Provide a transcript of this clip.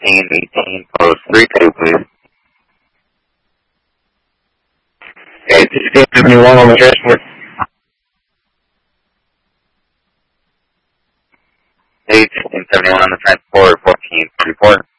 1418, post 32, please. Okay, 1671 on the transport. 1671 on the transport, 1434.